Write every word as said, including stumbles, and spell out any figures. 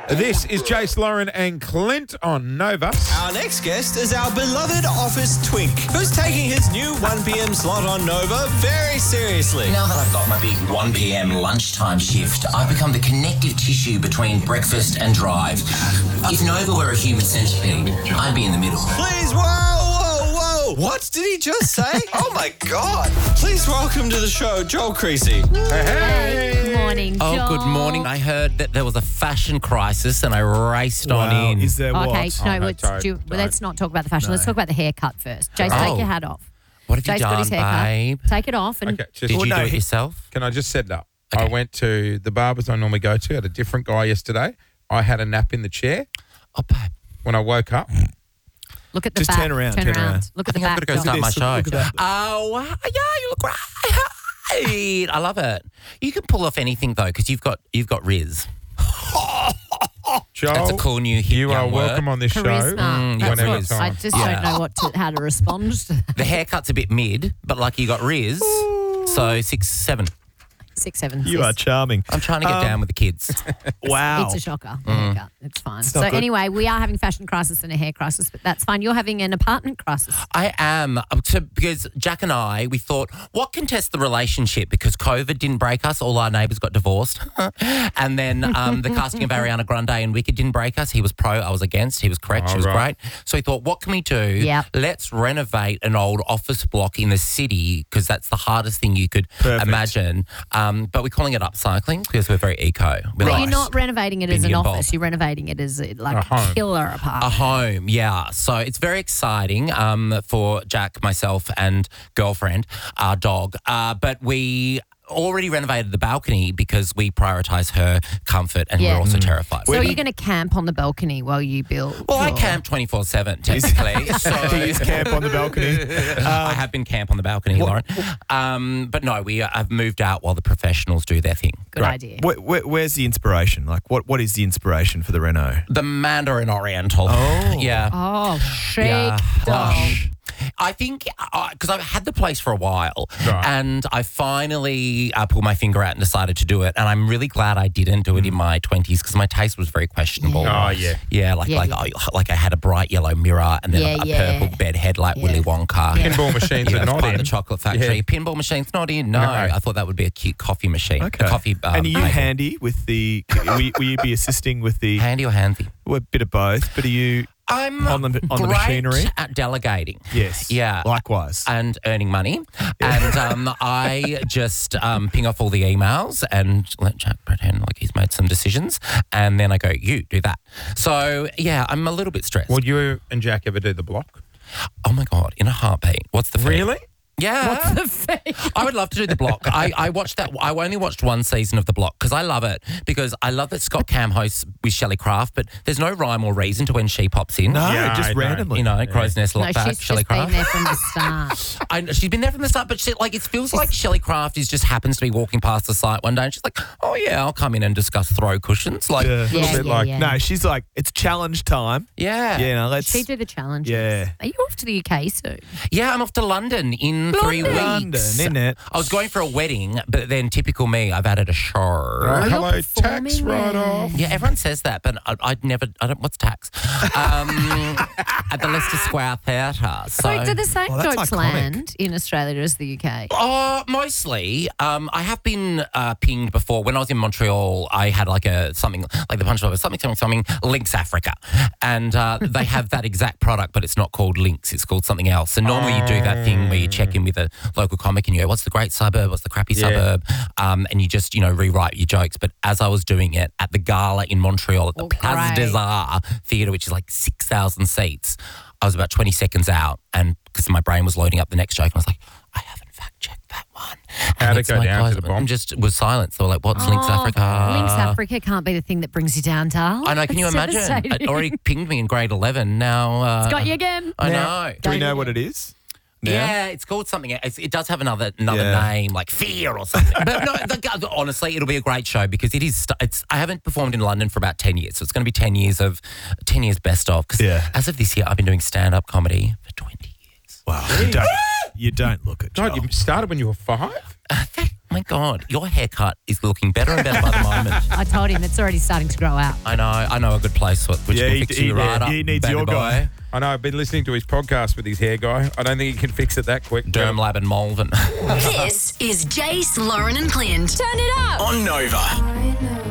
This is Jace, Lauren and Clint on Nova. Our next guest is our beloved office twink, who's taking his new one p.m. slot on Nova very seriously. Now that I've got my big one p.m. lunchtime shift, I've become the connective tissue between breakfast and drive. If Nova were a human centipede, I'd be in the middle. Please, whoa, whoa, whoa. What did he just say? Oh, my God. Please welcome to the show, Joel Creasy. Hey. Good morning, Oh, Joel. good morning. I heard that there was a fashion crisis and I raced on Wow, in. is there Okay, what? no, Oh, no, let's, don't, do, well, don't. let's not talk about the fashion. No. Let's talk about the haircut first. Jace, Oh. take your hat off. What have you Jace got done, his haircut. babe? Take it off. And Okay, just, Did Well, you no, do it he- yourself? can I just set it up? Okay. I went to the barbers I normally go to, had a different guy yesterday. I had a nap in the chair. Oh, babe. When I woke up, look at the Just back. turn around, Turn, turn around. around. Look I at the think I've back. got to go Joel. start my this, show. look at that. Oh, wow. Yeah, you look great. I love it. You can pull off anything, though, because you've got, you've got Riz. Joel, That's a cool new hit you are young welcome word. on this show. Charisma. Mm, That's whenever what, it's I on. just Yeah. don't know what to, how to respond to that. The haircut's a bit mid, but like you got Riz. So six, seven. Six, seven, You six. are charming. I'm trying to get Um, down with the kids. Wow. It's a shocker. The Mm. haircut. It's fine. It's So not good. anyway, we are having fashion crisis and a hair crisis, but that's fine. You're having an apartment crisis. I am. uh, So because Jack and I, we thought, what can test the relationship? Because COVID didn't break us. All our neighbours got divorced. And then um, the casting of Ariana Grande and Wicked didn't break us. He was pro, I was against. He was correct. Oh, she was right. great. So we thought, what can we do? Yep. Let's renovate an old office block in the city because that's the hardest thing you could Perfect. imagine. Um, but we're calling it upcycling because we're very eco. We're But like- you're not renovating it as an Bingy and office. Bob. You're renovating it as a, like A a home. killer A apartment. home, yeah. So it's very exciting um, for Jack, myself, and girlfriend, our dog. Uh, but we already renovated the balcony because we prioritise her comfort and Yeah. we're also terrified. So are you going to camp on the balcony while you build? well, I your- camp twenty-four seven, technically. so He is camp on the balcony. I have been camp on the balcony, Lauren. Um, but no, we uh, have moved out while the professionals do their thing. Good idea. Where, where, where's the inspiration? Like, what, what is the inspiration for the Reno? The Mandarin Oriental. Oh. Yeah. Oh, shake Yeah. dog. Lush. I think because I've had the place for a while, Right. and I finally uh, pulled my finger out and decided to do it. And I'm really glad I didn't do it in my twenties because my taste was very questionable. Oh, yeah. Yeah, like Yeah, like yeah. I, like I had a bright yellow mirror and then Yeah, a, a yeah. purple bed head like Yeah. Willy Wonka. Yeah. Pinball machines You are know, not by in. the chocolate factory. Yeah. Pinball machine's not in. No, No. I thought that would be a cute coffee machine. Okay. A coffee. Um, and are you maker. handy with the, will you, will you be assisting with the, Handy or handy? well, a bit of both, but are you, I'm On the- on the great machinery? at delegating. yes. Yeah. Likewise. And earning money. And um, I just um, ping off all the emails and let Jack pretend like he's made some decisions. And then I go, you do that. So, yeah, I'm a little bit stressed. Would you and Jack ever do the block? Oh, my God, in a heartbeat. What's the fee? Really? Yeah. What's the fee? I would love to do the block. I, I watched that. I only watched one season of the block because I love it. Because I love that Scott Cam hosts with Shelley Craft, but there's no rhyme or reason to when she pops in. no, Yeah, just I know. randomly. You know, Crow's Nest, No, Lock Back, she's Shelley just been Craft. there from the start. I, she's been there from the start, but she, like it feels like Shelley Craft is just happens to be walking past the site one day, and she's like, "Oh yeah, I'll come in and discuss throw cushions." Like, Yeah. A little Yeah, bit yeah, like, yeah. No, she's like, it's challenge time. yeah, Yeah, no, let's. She do the challenges. Yeah. Are you off to the U K soon? yeah. I'm off to London in three weeks. London, isn't it? I was going for a wedding, but then typical me, I've added a show. Oh, you're hello, tax performing write-off. there. Yeah, everyone says that, but I, I'd never. I don't. What's tax? Um, at the Leicester Square Theatre. So, Wait, do the same Oh, that's jokes iconic. land in Australia as the U K? Oh, mostly. Um, I have been uh, pinged before. When I was in Montreal, I had like a something like the punchline was something, something, something, Lynx Africa. And uh, they have that exact product, but it's not called Lynx. It's called something else. And normally you do that thing where you check in with a local comic and you go, what's the great suburb? What's the crappy Yeah. suburb? Um, and you just, you know, rewrite your jokes. But as I was doing it at the gala in Montreal at the Oh, Place great. des Arts Theatre, which is like six thousand seats, I was about twenty seconds out. And because my brain was loading up the next joke, and I was like, I haven't fact checked that one. How'd And it it's go like, down to guys, the bomb? I'm just was silent. They were like, what's Lynx Africa? Lynx Africa can't be the thing that brings you down, Darl. I know, can you It's imagine? devastating. It already pinged me in grade eleven. Now uh, It's got you again. I Now, know. Do we Don't know you? what it is? Now? Yeah, it's called something. It's, it does have another another Yeah. name, like Fear or something. But no, the, honestly, it'll be a great show because it is. st- It's. I haven't performed in London for about ten years, so it's going to be ten years of ten years best of. Because Yeah. as of this year, I've been doing stand up comedy for twenty years. Wow. You don't, you don't look it, Joel. God, you started when you were five? Uh, that, my God, your haircut is looking better and better by the moment. I told him it's already starting to grow out. I know, I know a good place which Yeah, can he- fix he- you right yeah, up. he needs baby your boy. guy. I know, I've been listening to his podcast with his hair guy. I don't think he can fix it that quick. Derm Lab and Malvern. This is Jace, Lauren and Clint. Turn it up. On Nova.